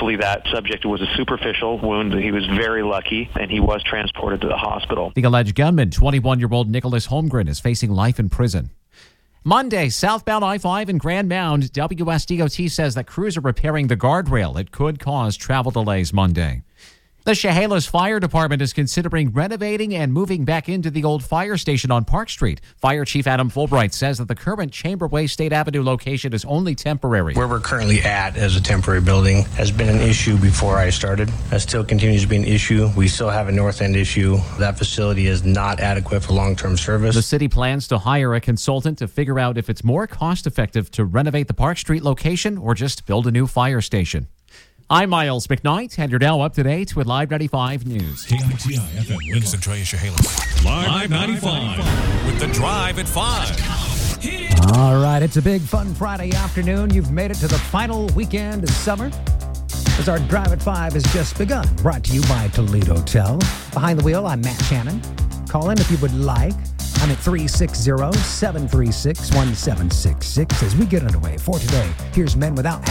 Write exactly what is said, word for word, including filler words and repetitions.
Thankfully, that subject was a superficial wound. He was very lucky, and he was transported to the hospital. The alleged gunman, twenty-one-year-old Nicholas Holmgren, is facing life in prison. Monday, southbound I five in Grand Mound, W S D O T says that crews are repairing the guardrail. It could cause travel delays Monday. The Chehalis Fire Department is considering renovating and moving back into the old fire station on Park Street. Fire Chief Adam Fulbright says that the current Chamberway State Avenue location is only temporary. Where we're currently at as a temporary building has been an issue before I started. That still continues to be an issue. We still have a north end issue. That facility is not adequate for long-term service. The city plans to hire a consultant to figure out if it's more cost-effective to renovate the Park Street location or just build a new fire station. I'm Miles McKnight, and you're now up to date with Live ninety-five News. K I T I F M Winston Troy Chehalis. Live ninety-five with the Drive at five. All right, it's a big fun Friday afternoon. You've made it to the final weekend of summer, as our Drive at five has just begun. Brought to you by Toledo Hotel. Behind the wheel, I'm Matt Shannon. Call in if you would like. I'm at three six zero, seven three six, one seven six six as we get underway for today. Here's Men Without